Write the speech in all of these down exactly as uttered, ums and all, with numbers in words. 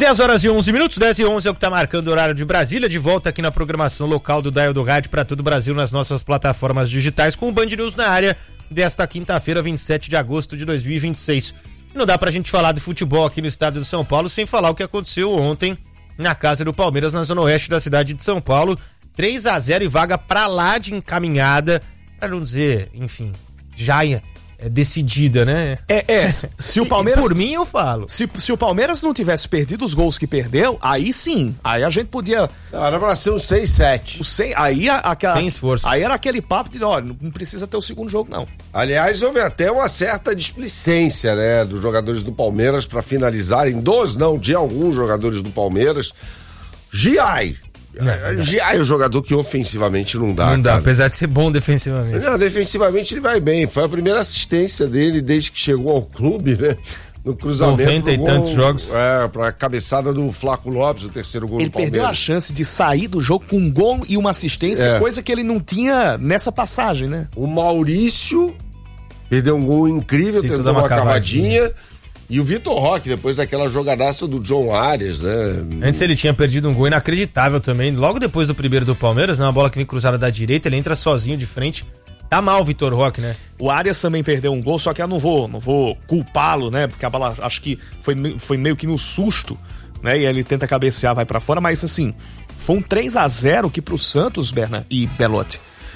dez horas e onze minutos, dez e onze é o que está marcando o horário de Brasília, de volta aqui na programação local do Dial do Rádio para todo o Brasil nas nossas plataformas digitais, com o Band News na área desta quinta-feira, vinte e sete de agosto de dois mil e vinte e seis. Não dá pra gente falar de futebol aqui no estado de São Paulo sem falar o que aconteceu ontem na casa do Palmeiras, na zona oeste da cidade de São Paulo. três a zero e vaga pra lá de encaminhada, pra não dizer, enfim, já é decidida, né? É, é. Se o Palmeiras. E por mim eu falo. Se, se o Palmeiras não tivesse perdido os gols que perdeu, aí sim. Aí a gente podia. Não, era pra ser um seis sete. O seis, aí a, a, Sem esforço. Aí era aquele papo de, olha, não precisa ter o segundo jogo, não. Aliás, houve até uma certa displicência, né, dos jogadores do Palmeiras pra finalizarem, dos não, de alguns jogadores do Palmeiras. Giai. Giai é o jogador que ofensivamente não dá. Não dá, cara. apesar de ser bom defensivamente. Não, defensivamente ele vai bem. Foi a primeira assistência dele desde que chegou ao clube, né? No cruzamento. noventa e tantos jogos. É, pra cabeçada do Flaco Lopes, o terceiro gol ele do Palmeiras. Ele perdeu a chance de sair do jogo com um gol e uma assistência, é. coisa que ele não tinha nessa passagem, né? O Maurício perdeu um gol incrível, Tem tentou uma, uma cavadinha. cavadinha. E o Vitor Roque, depois daquela jogadaça do John Arias, né? Antes ele tinha perdido um gol inacreditável também. Logo depois do primeiro do Palmeiras, né? Uma bola que vem cruzada da direita, ele entra sozinho de frente. Tá mal o Vitor Roque, né? O Arias também perdeu um gol, só que eu não vou, não vou culpá-lo, né? Porque a bola, acho que foi, foi meio que no susto, né? E ele tenta cabecear, vai pra fora, mas assim, foi um três a zero que pro Santos, Berna e Belotti.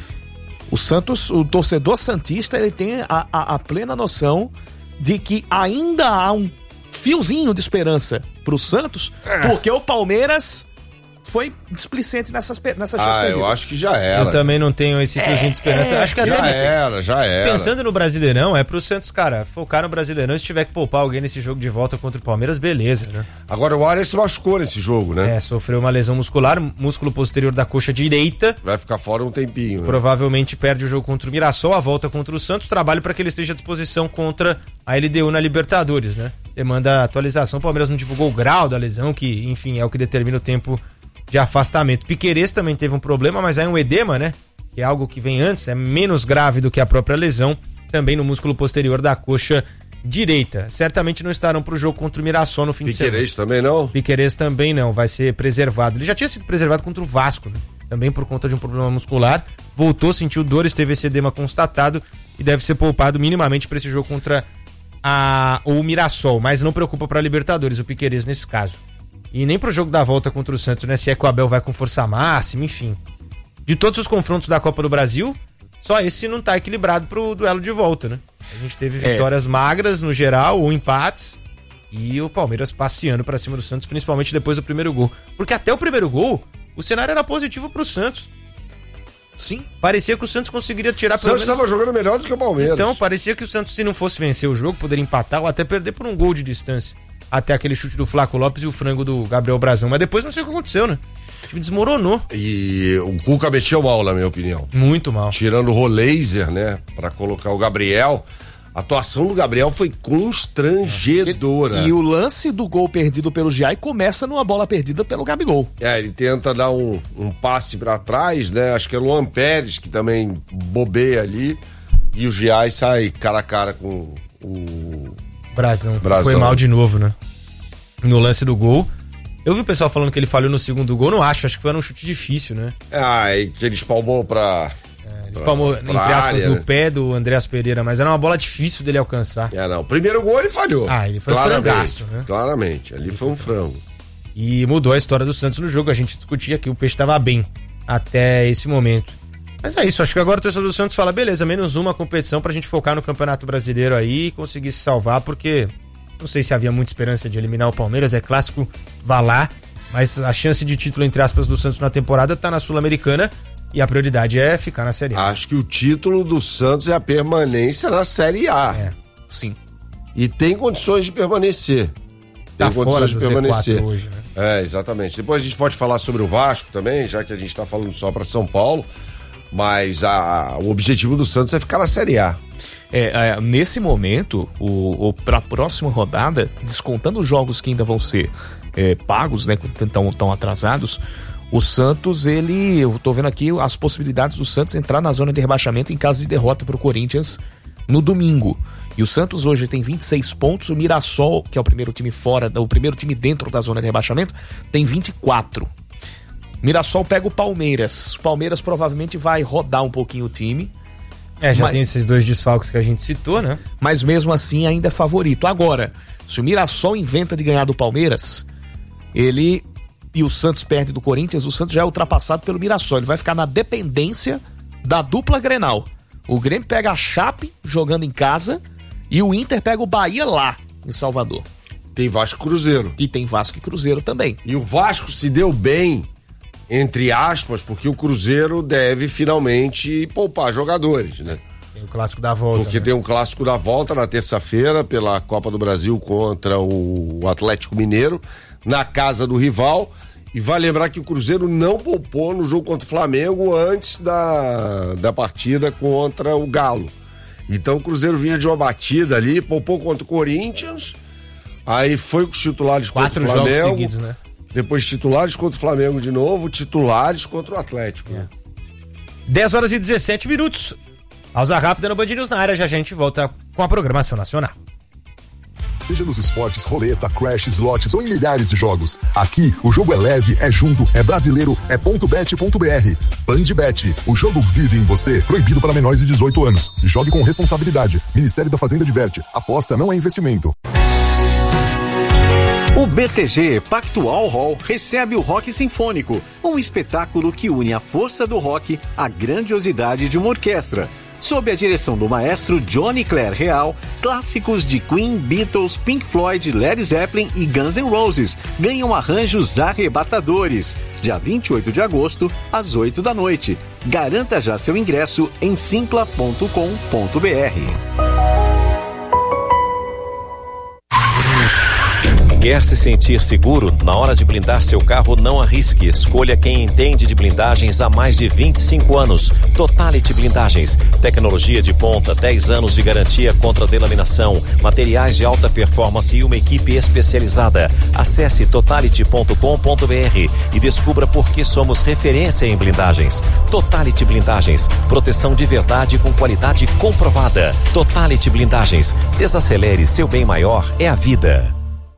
O Santos, o torcedor santista, ele tem a, a, a plena noção de que ainda há um fiozinho de esperança pro Santos, é. porque o Palmeiras foi displicente nessas, nessas chances Ah, perdidas. eu acho que já era. Eu também não tenho esse fiozinho é, de esperança. É, acho que até já era, já era. Pensando no Brasileirão, é pro Santos, cara, focar no Brasileirão. Se tiver que poupar alguém nesse jogo de volta contra o Palmeiras, beleza, né? Agora o Arias se machucou nesse jogo, né? É, sofreu uma lesão muscular, músculo posterior da coxa direita. Vai ficar fora um tempinho, né? Provavelmente perde o jogo contra o Mirassol, a volta contra o Santos, trabalho para que ele esteja à disposição contra a L D U na Libertadores, né? Demanda atualização, o Palmeiras não divulgou o grau da lesão, que, enfim, é o que determina o tempo de afastamento. Piquerez também teve um problema, mas é um edema, né? Que é algo que vem antes, é menos grave do que a própria lesão, também no músculo posterior da coxa direita. Certamente não estarão pro jogo contra o Mirassol no fim de semana. Piquerez também não? Piquerez também não, vai ser preservado. Ele já tinha sido preservado contra o Vasco, né? Também por conta de um problema muscular. Voltou, sentiu dores, teve esse edema constatado e deve ser poupado minimamente para esse jogo contra a, o Mirassol. Mas não preocupa para a Libertadores o Piquerez nesse caso. E nem pro jogo da volta contra o Santos, né? Se é que o Abel vai com força máxima, enfim. De todos os confrontos da Copa do Brasil, só esse não tá equilibrado pro duelo de volta, né? A gente teve vitórias é. magras no geral, ou empates, e o Palmeiras passeando pra cima do Santos, principalmente depois do primeiro gol. Porque até o primeiro gol, o cenário era positivo pro Santos. Sim. Parecia que o Santos conseguiria tirar... O Santos estava menos... jogando melhor do que o Palmeiras. Então, parecia que o Santos, se não fosse vencer o jogo, poderia empatar ou até perder por um gol de distância. Até aquele chute do Flaco Lopes e o frango do Gabriel Brazão. Mas depois não sei o que aconteceu, né? O time desmoronou. E o Cuca mexeu mal, na minha opinião. Muito mal. Tirando o Roleiser, né? Pra colocar o Gabriel. A atuação do Gabriel foi constrangedora. E, e o lance do gol perdido pelo Giai começa numa bola perdida pelo Gabigol. É, ele tenta dar um, um passe pra trás, né? Acho que é o Luan Pérez que também bobeia ali. E o Giai sai cara a cara com o... Brazão. Brazão. Foi mal de novo, né? No lance do gol. Eu vi o pessoal falando que ele falhou no segundo gol, não acho, acho que foi um chute difícil, né? Ah, e que ele espalmou pra... É, ele espalmou, pra, entre pra aspas, área, no né? pé do Andreas Pereira, mas era uma bola difícil dele alcançar. É, não. O primeiro gol ele falhou. Ah, ele foi um frangaço, né? Claramente, ali foi um frango. E mudou a história do Santos no jogo, a gente discutia que o Peixe estava bem até esse momento. Mas é isso, acho que agora o torcedor do Santos fala, beleza, menos uma competição pra gente focar no Campeonato Brasileiro aí e conseguir se salvar, porque não sei se havia muita esperança de eliminar o Palmeiras, é clássico, vá lá, mas a chance de título, entre aspas, do Santos na temporada tá na Sul-Americana e a prioridade é ficar na Série A. Acho que o título do Santos é a permanência na Série A. É, sim. E tem condições de permanecer. Tem tá condições fora de do permanecer. Z quatro hoje, né? É, exatamente. Depois a gente pode falar sobre o Vasco também, já que a gente tá falando só pra São Paulo. Mas a, o objetivo do Santos é ficar na Série A. É, é, nesse momento, o, o, para a próxima rodada, descontando os jogos que ainda vão ser é, pagos, né, tão, tão atrasados, o Santos, ele, eu tô vendo aqui as possibilidades do Santos entrar na zona de rebaixamento em caso de derrota para o Corinthians no domingo. E o Santos hoje tem vinte e seis pontos, o Mirassol, que é o primeiro time fora, o primeiro time dentro da zona de rebaixamento, tem vinte e quatro. Mirassol pega o Palmeiras. O Palmeiras provavelmente vai rodar um pouquinho o time. É, já mas, tem esses dois desfalques que a gente citou, né? Mas mesmo assim ainda é favorito. Agora, se o Mirassol inventa de ganhar do Palmeiras, ele e o Santos perde do Corinthians, o Santos já é ultrapassado pelo Mirassol. Ele vai ficar na dependência da dupla Grenal. O Grêmio pega a Chape jogando em casa e o Inter pega o Bahia lá em Salvador. Tem Vasco e Cruzeiro. E tem Vasco e Cruzeiro também. E o Vasco se deu bem, entre aspas, porque o Cruzeiro deve finalmente poupar jogadores, né? Tem o clássico da volta. Porque né? tem um clássico da volta na terça-feira pela Copa do Brasil contra o Atlético Mineiro, na casa do rival. E vai lembrar que o Cruzeiro não poupou no jogo contra o Flamengo antes da, da partida contra o Galo. Então o Cruzeiro vinha de uma batida ali, poupou contra o Corinthians, aí foi com os titulares Quatro contra o Flamengo. jogos seguidos, né? Depois titulares contra o Flamengo de novo, titulares contra o Atlético. É. dez horas e dezessete minutos. Pausa rápida no Band News na área, já a gente volta com a programação nacional. Seja nos esportes, roleta, crash, slots ou em milhares de jogos. Aqui, o jogo é leve, é junto, é brasileiro, é ponto bet ponto b r. Bandbet, o jogo vive em você. Proibido para menores de dezoito anos. Jogue com responsabilidade. Ministério da Fazenda diverte. Aposta não é investimento. O B T G Pactual Hall recebe o Rock Sinfônico, um espetáculo que une a força do rock à grandiosidade de uma orquestra. Sob a direção do maestro Johnny Clare Real, clássicos de Queen, Beatles, Pink Floyd, Led Zeppelin e Guns N' Roses ganham arranjos arrebatadores. Dia vinte e oito de agosto, às oito da noite. Garanta já seu ingresso em simpla ponto com ponto b r. Quer se sentir seguro? Na hora de blindar seu carro, não arrisque. Escolha quem entende de blindagens há mais de vinte e cinco anos. Totality Blindagens. Tecnologia de ponta, dez anos de garantia contra delaminação, materiais de alta performance e uma equipe especializada. Acesse totality ponto com ponto b r e descubra por que somos referência em blindagens. Totality Blindagens. Proteção de verdade com qualidade comprovada. Totality Blindagens. Desacelere, seu bem maior é a vida.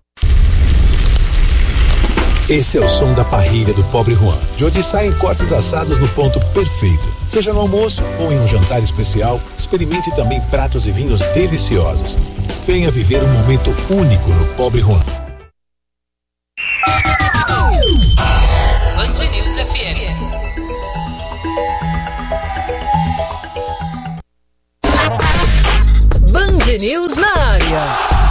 Esse é o som da parrilha do Pobre Juan, de onde saem cortes assados no ponto perfeito. Seja no almoço ou em um jantar especial, experimente também pratos e vinhos deliciosos. Venha viver um momento único no Pobre Juan. Band News F M. Band News na área.